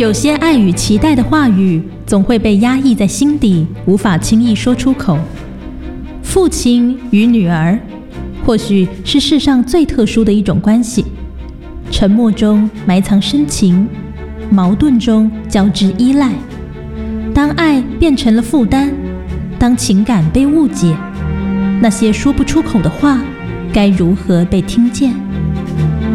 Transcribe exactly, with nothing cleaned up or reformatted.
有些爱与期待的话语，总会被压抑在心底，无法轻易说出口。父亲与女儿，或许是世上最特殊的一种关系。沉默中埋藏深情，矛盾中交织依赖。当爱变成了负担，当情感被误解，那些说不出口的话，该如何被听见？